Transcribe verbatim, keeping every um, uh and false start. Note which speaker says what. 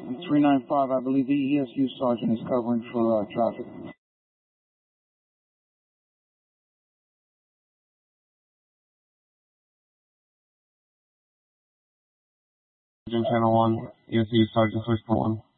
Speaker 1: three nine five, I believe the E S U sergeant is covering for uh, traffic.
Speaker 2: Channel one, E S U Sergeant Switch one.